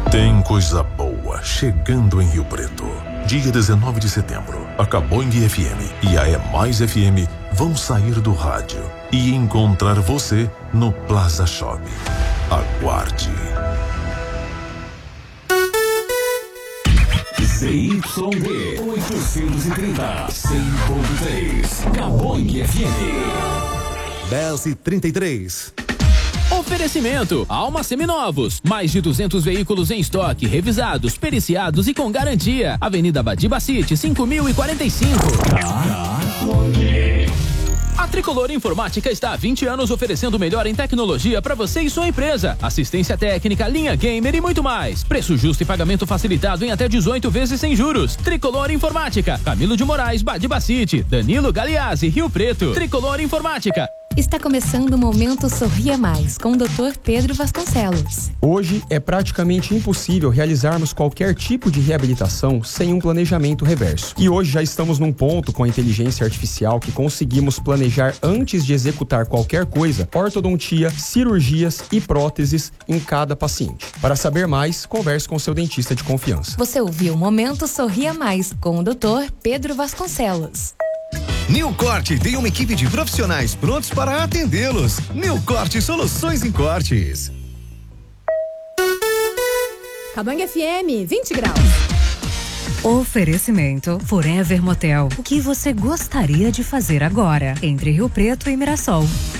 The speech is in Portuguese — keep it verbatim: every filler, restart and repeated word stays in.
Tem coisa boa chegando em Rio Preto. Dia dezenove de setembro, a Cabong F M e a E Mais F M vão sair do rádio e encontrar você no Plaza Shopping. Aguarde. C Y D oitocentos e trinta, cem ponto três, Cabong F M. dez e trinta e três. Oferecimento: Alma Seminovos. Mais de duzentos veículos em estoque, revisados, periciados e com garantia. Avenida Badiba City, cinco mil e quarenta e cinco. A Tricolor Informática está há vinte anos oferecendo o melhor em tecnologia para você e sua empresa. Assistência técnica, linha gamer e muito mais. Preço justo e pagamento facilitado em até dezoito vezes sem juros. Tricolor Informática. Camilo de Moraes, Badiba City. Danilo Galeazzi, Rio Preto. Tricolor Informática. Está começando o Momento Sorria Mais, com o doutor Pedro Vasconcelos. Hoje é praticamente impossível realizarmos qualquer tipo de reabilitação sem um planejamento reverso. E hoje já estamos num ponto com a inteligência artificial que conseguimos planejar antes de executar qualquer coisa, ortodontia, cirurgias e próteses em cada paciente. Para saber mais, converse com seu dentista de confiança. Você ouviu o Momento Sorria Mais, com o doutor Pedro Vasconcelos. New Corte tem uma equipe de profissionais prontos para atendê-los. New Corte Soluções em Cortes. Cabang F M, vinte graus. Oferecimento Forever Motel. O que você gostaria de fazer agora? Entre Rio Preto e Mirassol.